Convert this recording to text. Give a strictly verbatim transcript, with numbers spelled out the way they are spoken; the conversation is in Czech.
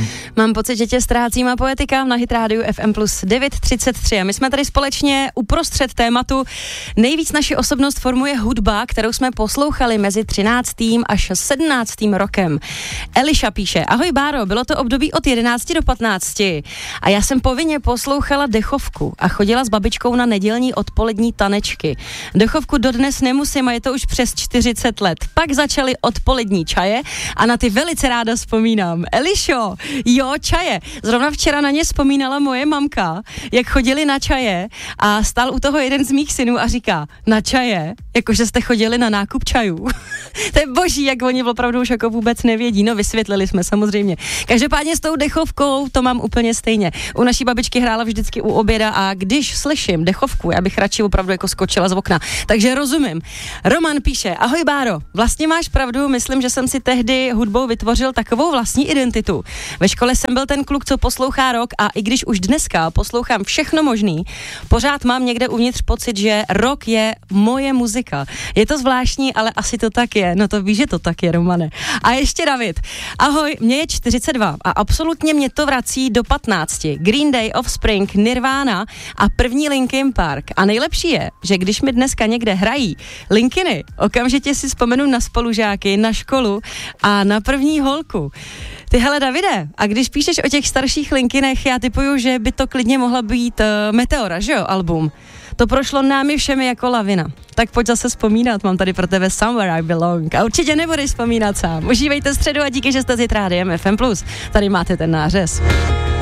Mám pocit, že tě ztrácím a poetika na Hit Rádiu F M plus devět třicet tři. A my jsme tady společně uprostřed tématu. Nejvíc naši osobnost formuje hudba, kterou jsme poslouchali mezi třináctým až sedmnáctým rokem. Eliša píše: ahoj Báro, bylo to období od jedenácti do patnácti a já jsem povinně poslouchala dechovku a chodila s babičkou na nedělní odpolední tanečky. Dechovku dodnes nemusím a je to už přes čtyřicet let. Pak začaly odpolední čaje a na ty velice ráda vzpomínám. Elišo, jo, čaje. Zrovna včera na ně vzpomínala moje mamka, jak chodili na čaje a stál u toho jeden z mých synů a říká: na čaje? Jakože jste chodili na nákup čajů. To je boží, jak oni opravdu už jako vůbec nevědí. No, vysvětlili jsme samozřejmě. Každopádně s tou dechovkou to mám úplně stejně. U naší babičky hrála vždycky u oběda a když slyším dechovku, já bych radši opravdu jako skočila z okna. Takže rozumím. Roman píše: ahoj Báro, vlastně máš pravdu, myslím, že jsem si tehdy hudbou vytvořil takovou vlastní identitu. Ve škole jsem byl ten kluk, co poslouchá rock a i když už dneska poslouchám všechno možný, pořád mám někde uvnitř pocit, že rock je moje muzika. Je to zvláštní, ale asi to tak je. No to víš, že to tak je, Romane. A ještě David. Ahoj, mě je čtyřicet dva a absolutně mě to vrací do patnácti. Green Day, Offspring, Nirvana a první Linkin Park. A nejlepší je, že když mi dneska někde hrají Linkiny, okamžitě si vzpomenu na spolužáky, na školu a na první holku. Ty hele Davide, a když píšeš o těch starších Linkinech, já typuju, že by to klidně mohla být uh, Meteora, že jo, album. To prošlo námi všemi jako lavina. Tak pojď zase vzpomínat, mám tady pro tebe Somewhere I Belong. A určitě nebudeš vzpomínat sám. Užívejte středu a díky, že jste s Hit Rádiem F M plus. Tady máte ten nářez.